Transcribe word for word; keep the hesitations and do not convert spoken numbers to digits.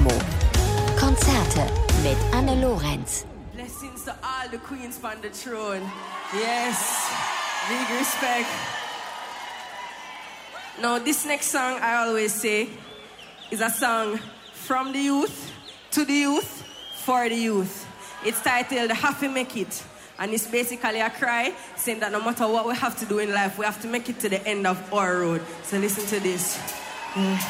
more. Konzerte mit Anne Lorenz. Blessings to all the queens on the throne. Yes, big respect. Now, this next song, I always say, is a song from the youth, to the youth, for the youth. It's titled Have to Make It. And it's basically a cry saying that no matter what we have to do in life, we have to make it to the end of our road. So listen to this. Yeah.